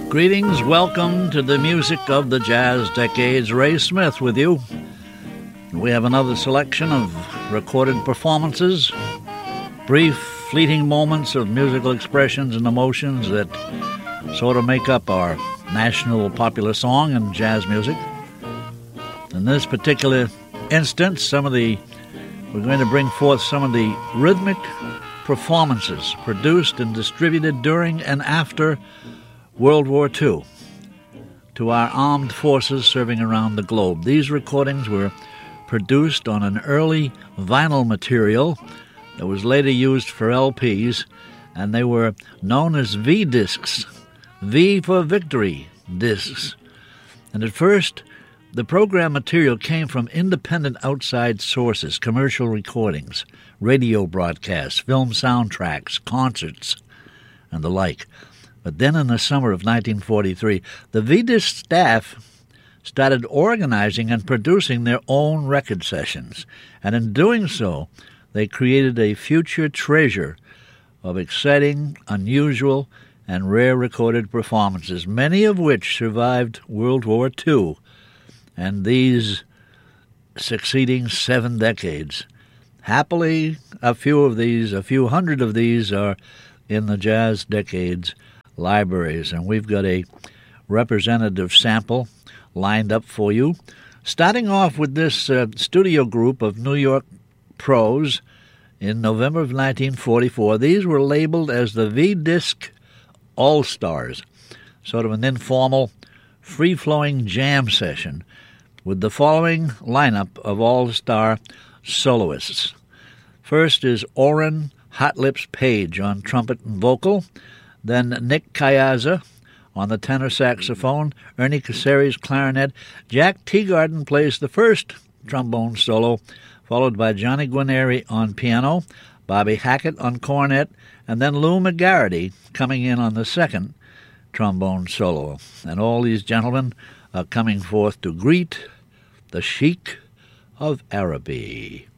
Greetings, welcome to the music of the jazz decades. Ray Smith with you. We have another selection of recorded performances, brief, fleeting moments of musical expressions and emotions that sort of make up our national popular song and jazz music. In this particular instance, we're going to bring forth some of the rhythmic performances produced and distributed during and after World War II to our armed forces serving around the globe. These recordings were produced on an early vinyl material that was later used for LPs, and they were known as V-discs, V for Victory discs. And at first, the program material came from independent outside sources, commercial recordings, radio broadcasts, film soundtracks, concerts, and the like. But then in the summer of 1943, the V-disc staff started organizing and producing their own record sessions. And in doing so, they created a future treasure of exciting, unusual, and rare recorded performances, many of which survived World War II and these succeeding 7 decades. Happily, a few hundred of these are in the Jazz Decades libraries, and we've got a representative sample lined up for you. Starting off with this studio group of New York pros in November of 1944. These were labeled as the V-Disc All-Stars, sort of an informal, free-flowing jam session with the following lineup of all-star soloists. First is Orrin Hot Lips Page on trumpet and vocal, then Nick Kayaza on the tenor saxophone, Ernie Caceres clarinet. Jack Teagarden plays the first trombone solo, followed by Johnny Guarneri on piano, Bobby Hackett on cornet, and then Lou McGarity coming in on the second trombone solo. And all these gentlemen are coming forth to greet the Sheik of Araby.